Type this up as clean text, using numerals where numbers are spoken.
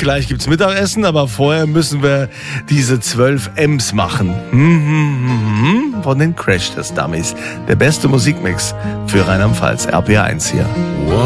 gleich gibt's Mittagessen, aber vorher müssen wir diese 12 M's machen. Von den Crash Test Dummies. Der beste Musikmix für Rheinland-Pfalz. RPR 1 hier.